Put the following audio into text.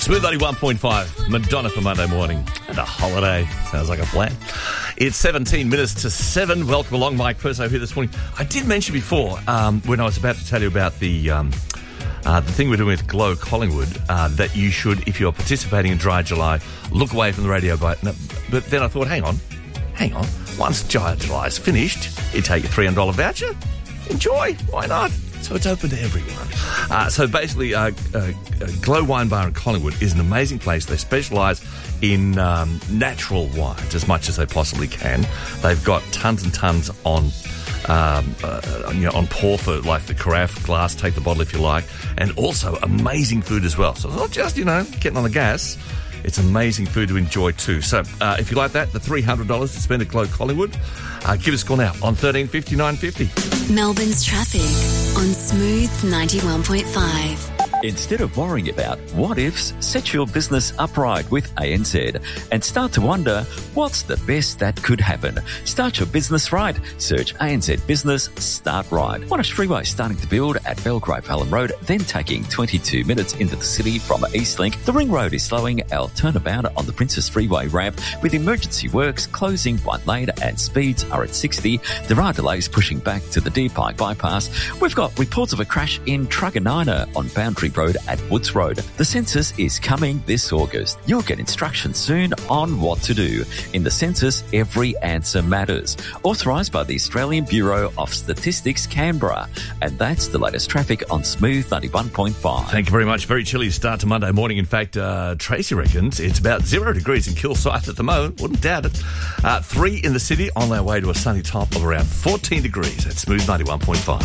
Smooth 91.5, Madonna for Monday morning. And a holiday. Sounds like a plan. It's 17 minutes to 7. Welcome along, Mike Perso here this morning. I did mention before, when I was about to tell you about the thing we're doing with Glow Collingwood, that you should, if you're participating in Dry July, look away from the radio. But then I thought, hang on. Once Dry July is finished, you take your $300 voucher. Enjoy. Why not? So it's open to everyone. So basically, Glow Wine Bar in Collingwood is an amazing place. They specialise in natural wines as much as they possibly can. They've got tons and tons on pour for like the carafe, glass, take the bottle if you like, and also amazing food as well. So it's not just, getting on the gas. It's amazing food to enjoy too. So if you like that, the $300 to spend at Glow Collingwood, give us a call now on 1350 950. Melbourne's traffic on Smooth 91.5. Instead of worrying about what-ifs, set your business upright with ANZ and start to wonder, what's the best that could happen? Start your business right. Search ANZ Business Start Right. Monash Freeway starting to build at Belgrave Hallam Road, then taking 22 minutes into the city from Eastlink. The Ring Road is slowing our turnabout on the Princess Freeway ramp with emergency works closing one lane and speeds are at 60. There are delays pushing back to the Deer Park bypass. We've got reports of a crash in Truganina on Boundary Road at Woods Road. The census is coming this August. You'll get instructions soon on what to do. In the census, every answer matters. Authorised by the Australian Bureau of Statistics, Canberra. And that's the latest traffic on Smooth 91.5. Thank you very much. Very chilly start to Monday morning. In fact, Tracy reckons it's about 0 degrees in Kilsyth at the moment. Wouldn't doubt it. 3 in the city on our way to a sunny top of around 14 degrees at Smooth 91.5.